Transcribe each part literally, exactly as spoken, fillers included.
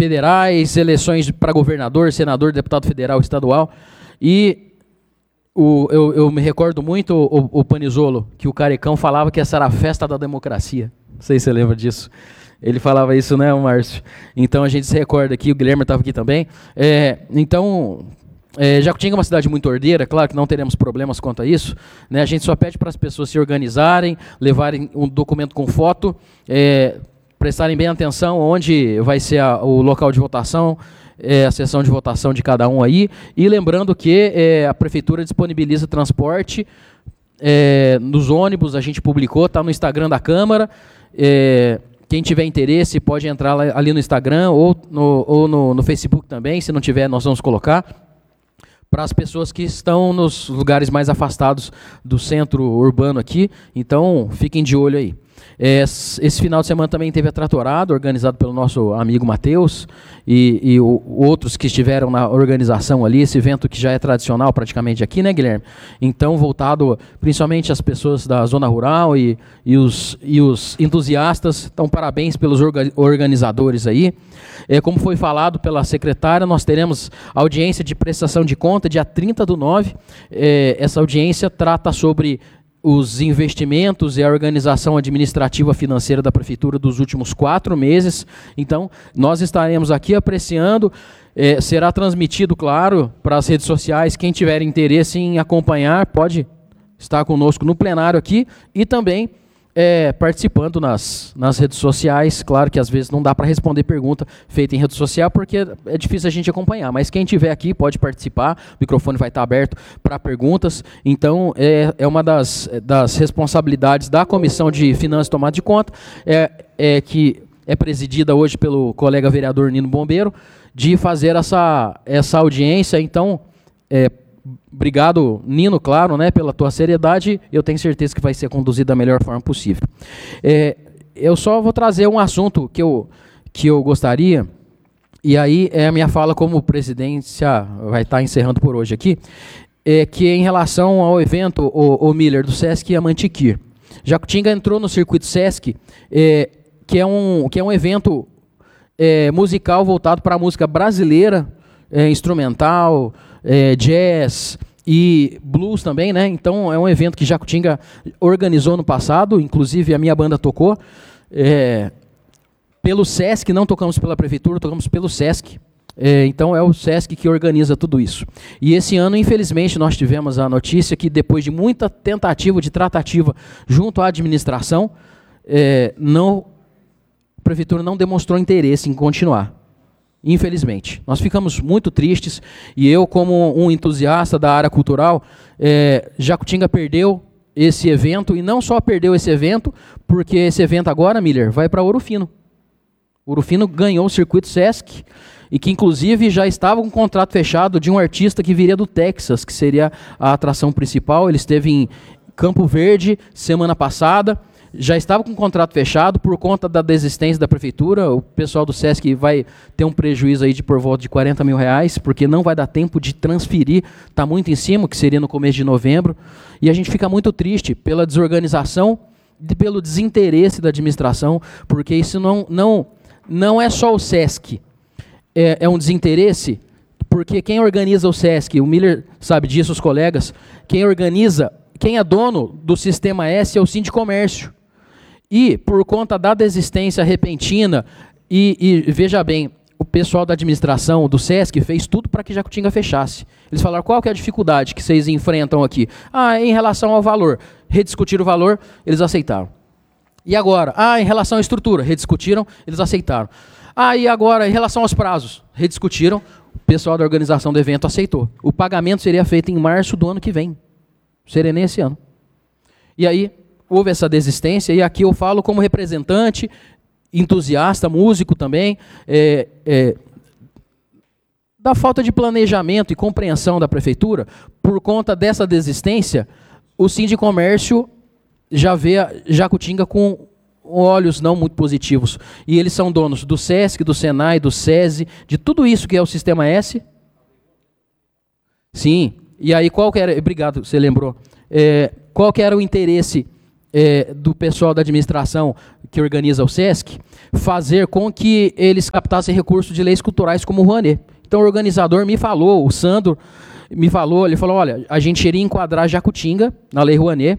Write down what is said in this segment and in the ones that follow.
federais, eleições para governador, senador, deputado federal, estadual. E o, eu, eu me recordo muito, o, o Panizolo, que o Carecão falava que essa era a festa da democracia. Não sei se você lembra disso. Ele falava isso, né, Márcio? Então a gente se recorda aqui, o Guilherme estava aqui também. É, então, é, Jacutinga é uma cidade muito ordeira, claro que não teremos problemas quanto a isso, né? A gente só pede para as pessoas se organizarem, levarem um documento com foto, é, prestarem bem atenção onde vai ser a, o local de votação, é, a sessão de votação de cada um aí, e lembrando que é, a Prefeitura disponibiliza transporte é, nos ônibus, a gente publicou, está no Instagram da Câmara, é, quem tiver interesse pode entrar lá, ali no Instagram ou, no, ou no, no Facebook também, se não tiver nós vamos colocar, para as pessoas que estão nos lugares mais afastados do centro urbano aqui, então fiquem de olho aí. Esse final de semana também teve a Tratorada, organizado pelo nosso amigo Matheus, e, e o, outros que estiveram na organização ali, esse evento que já é tradicional praticamente aqui, né, Guilherme? Então, voltado principalmente às pessoas da zona rural e, e, os, e os entusiastas, então parabéns pelos orga, organizadores aí. É, como foi falado pela secretária, nós teremos audiência de prestação de conta dia trinta do nove, é, essa audiência trata sobre os investimentos e a organização administrativa financeira da Prefeitura dos últimos quatro meses. Então, nós estaremos aqui apreciando, eh, será transmitido, claro, para as redes sociais. Quem tiver interesse em acompanhar, pode estar conosco no plenário aqui e também é, participando nas, nas redes sociais. Claro que às vezes não dá para responder pergunta feita em rede social, porque é difícil a gente acompanhar, mas quem estiver aqui pode participar, o microfone vai estar aberto para perguntas. Então, é, é uma das, das responsabilidades da Comissão de Finanças e Tomada de Conta, é, é que é presidida hoje pelo colega vereador Nino Bombeiro, de fazer essa, essa audiência. Então, é, obrigado, Nino, claro, né, pela tua seriedade. Eu tenho certeza que vai ser conduzido da melhor forma possível. É, eu só vou trazer um assunto que eu, que eu gostaria, e aí é a minha fala como presidência, vai estar encerrando por hoje aqui, é que em relação ao evento, o, o Miller, do Sesc Amantiquir. Jacutinga entrou no circuito Sesc, é, que, é um, que é um evento é, musical voltado para a música brasileira, é, instrumental, É, jazz e blues também, né? Então é um evento que Jacutinga organizou no passado, inclusive a minha banda tocou é, pelo Sesc, não tocamos pela Prefeitura, tocamos pelo Sesc. É, então é o Sesc que organiza tudo isso. E esse ano, infelizmente, nós tivemos a notícia que depois de muita tentativa de tratativa junto à administração, é, não, a Prefeitura não demonstrou interesse em continuar. Infelizmente. Nós ficamos muito tristes, e eu, como um entusiasta da área cultural, é, Jacutinga perdeu esse evento, e não só perdeu esse evento, porque esse evento agora, Miller, vai para Ouro Fino. Ouro Fino ganhou o circuito Sesc, e que inclusive já estava com um contrato fechado de um artista que viria do Texas, que seria a atração principal. Ele esteve em Campo Verde semana passada, já estava com um contrato fechado. Por conta da desistência da Prefeitura, o pessoal do Sesc vai ter um prejuízo aí de por volta de quarenta mil reais, porque não vai dar tempo de transferir, está muito em cima, que seria no começo de novembro, e a gente fica muito triste pela desorganização e pelo desinteresse da administração, porque isso não, não, não é só o Sesc, é, é um desinteresse, porque quem organiza o Sesc, o Miller sabe disso, os colegas, quem organiza, quem é dono do Sistema S é o Sindicomércio. E, por conta da desistência repentina, e, e veja bem, o pessoal da administração do Sesc fez tudo para que Jacutinga fechasse. Eles falaram, qual que é a dificuldade que vocês enfrentam aqui? Ah, em relação ao valor. Rediscutiram o valor, eles aceitaram. E agora? Ah, em relação à estrutura. Rediscutiram, eles aceitaram. Ah, e agora, em relação aos prazos? Rediscutiram, o pessoal da organização do evento aceitou. O pagamento seria feito em março do ano que vem. Seria nesse ano. E aí, houve essa desistência, e aqui eu falo como representante, entusiasta, músico também, é, é, da falta de planejamento e compreensão da Prefeitura. Por conta dessa desistência, o Sindicomércio já vê a Jacutinga com olhos não muito positivos. E eles são donos do Sesc, do Senai, do SESI, de tudo isso que é o Sistema S. Sim, e aí qual que era... Obrigado, você lembrou. É, qual que era o interesse é, do pessoal da administração que organiza o SESC fazer com que eles captassem recursos de leis culturais como o Rouanet. Então o organizador me falou, o Sandro me falou, ele falou, olha, a gente iria enquadrar Jacutinga na Lei Rouanet,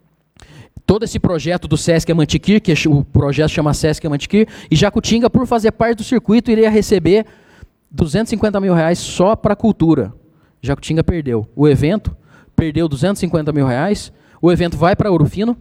todo esse projeto do Sesc Mantiquir, que o projeto chama Sesc Mantiquir, e Jacutinga, por fazer parte do circuito, iria receber duzentos e cinquenta mil reais só para a cultura. Jacutinga perdeu o evento, perdeu duzentos e cinquenta mil reais, o evento vai para Ouro Fino,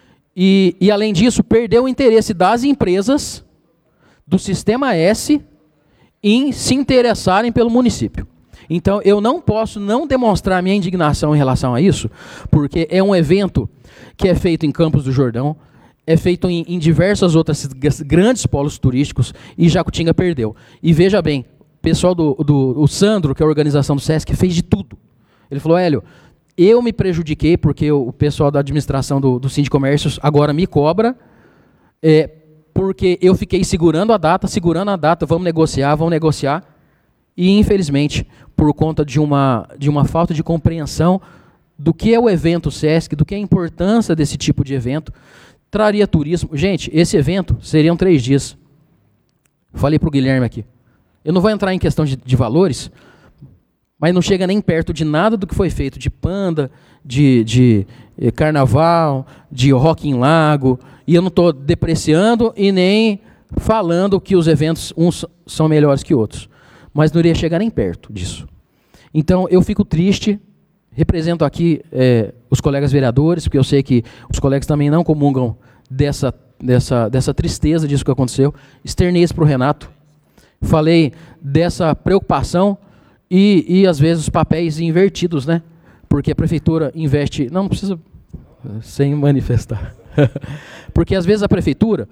e, e além disso, perdeu o interesse das empresas do Sistema S em se interessarem pelo município. Então, eu não posso não demonstrar minha indignação em relação a isso, porque é um evento que é feito em Campos do Jordão, é feito em, em diversas outras grandes polos turísticos, e Jacutinga perdeu. E veja bem, o pessoal do, do o Sandro, que é a organização do Sesc, fez de tudo. Ele falou, Hélio, eu me prejudiquei, porque o pessoal da administração do, do Sindicomércios agora me cobra, é, porque eu fiquei segurando a data, segurando a data, vamos negociar, vamos negociar, e infelizmente, por conta de uma, de uma falta de compreensão do que é o evento Sesc, do que é a importância desse tipo de evento, traria turismo. Gente, esse evento seriam três dias. Falei para o Guilherme aqui. Eu não vou entrar em questão de, de valores, mas não chega nem perto de nada do que foi feito de Panda, de, de eh, Carnaval, de Rock em Lago, e eu não estou depreciando e nem falando que os eventos uns são melhores que outros, mas não iria chegar nem perto disso. Então, eu fico triste, represento aqui eh, os colegas vereadores, porque eu sei que os colegas também não comungam dessa, dessa, dessa tristeza disso que aconteceu. Externei isso para o Renato, falei dessa preocupação e, e, às vezes, os papéis invertidos, né? Porque a prefeitura investe... Não, não precisa... Sem manifestar. Porque, às vezes, a prefeitura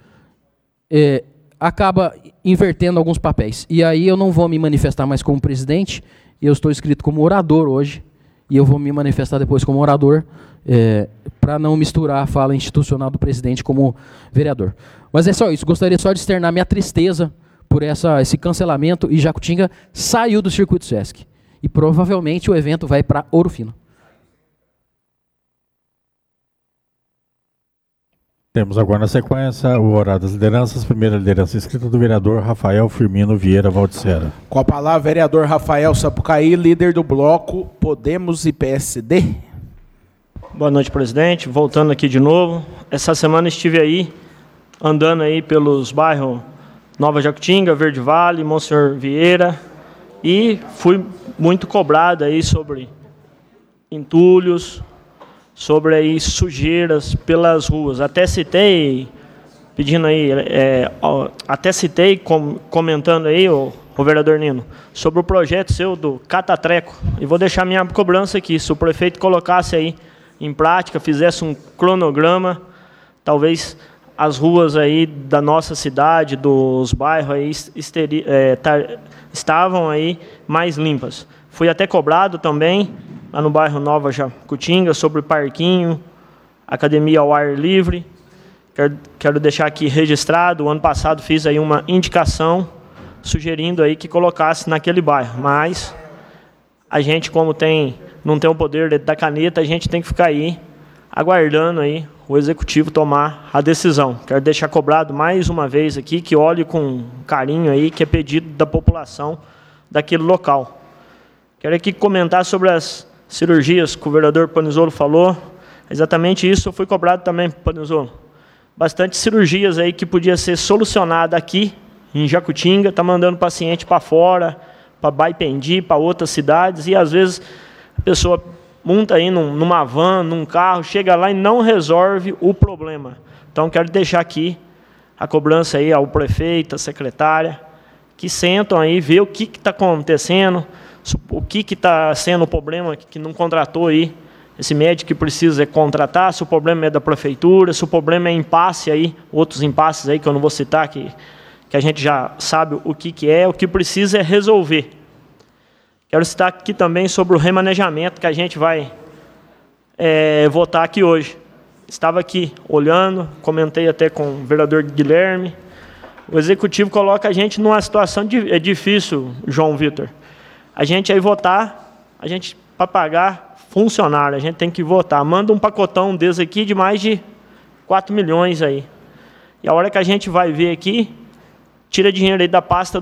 eh, acaba invertendo alguns papéis. E aí eu não vou me manifestar mais como presidente, eu estou inscrito como orador hoje, e eu vou me manifestar depois como orador, é, para não misturar a fala institucional do presidente como vereador. Mas é só isso, gostaria só de externar minha tristeza por essa, esse cancelamento, e Jacutinga saiu do circuito Sesc. E provavelmente o evento vai para Ouro Fino. Temos agora na sequência o horário das lideranças. Primeira liderança inscrita do vereador Rafael Firmino Vieira Valdicera. Com a palavra, vereador Rafael Sapucaí, líder do bloco Podemos e P S D. Boa noite, presidente. Voltando aqui de novo. Essa semana estive aí, andando aí pelos bairros Nova Jacutinga, Verde Vale, Monsenhor Vieira, e fui muito cobrado aí sobre entulhos, sobre aí sujeiras pelas ruas. Até citei, pedindo aí, é, até citei, com, comentando aí, o, o vereador Nino, sobre o projeto seu do Catatreco. E vou deixar minha cobrança aqui. Se o prefeito colocasse aí em prática, fizesse um cronograma, talvez as ruas aí da nossa cidade, dos bairros aí, esteri, é, tar, estavam aí mais limpas. Fui até cobrado também, lá no bairro Nova Jacutinga, sobre parquinho, academia ao ar livre. Quero, quero deixar aqui registrado, o ano passado fiz aí uma indicação, sugerindo aí que colocasse naquele bairro, mas a gente, como tem, não tem o poder da caneta, a gente tem que ficar aí, aguardando aí o executivo tomar a decisão. Quero deixar cobrado mais uma vez aqui, que olhe com carinho aí, que é pedido da população daquele local. Quero aqui comentar sobre as cirurgias que o vereador Panizzolo falou. Exatamente isso, eu fui cobrado também, Panizzolo. Bastante cirurgias aí que podia ser solucionada aqui, em Jacutinga, está mandando paciente para fora, para Baipendi, para outras cidades, e às vezes a pessoa monta aí num, numa van, num carro, chega lá e não resolve o problema. Então, quero deixar aqui a cobrança aí ao prefeito, à secretária, que sentam aí, vê o que está acontecendo, o que está sendo o problema, que não contratou aí esse médico que precisa contratar, se o problema é da prefeitura, se o problema é impasse aí, outros impasses aí que eu não vou citar, que, que a gente já sabe o que, que é, o que precisa é resolver. Quero citar aqui também sobre o remanejamento que a gente vai é, votar aqui hoje. Estava aqui olhando, comentei até com o vereador Guilherme. O executivo coloca a gente numa situação de, é difícil, João Vitor. A gente aí votar, a gente para pagar funcionário, a gente tem que votar. Manda um pacotão desse aqui de mais de quatro milhões aí. E a hora que a gente vai ver aqui, tira dinheiro aí da pasta